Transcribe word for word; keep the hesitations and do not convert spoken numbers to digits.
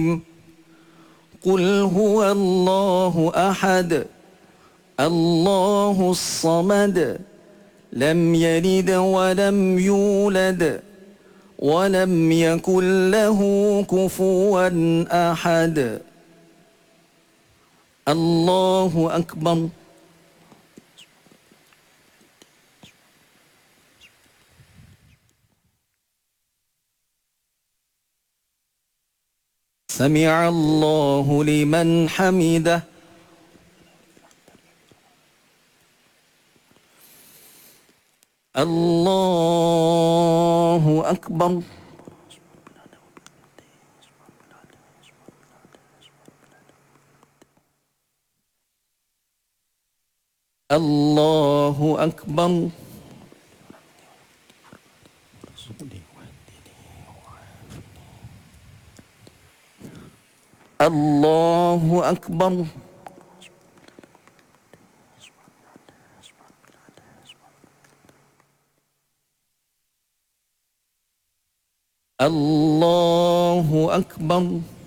قل هو الله أحد الله الصمد لم يلد ولم يولد ولم يكن له كفوا أحد. الله أكبر. سمع الله لمن حمده. الله أكبر. الله أكبر. الله أكبر. الله أكبر.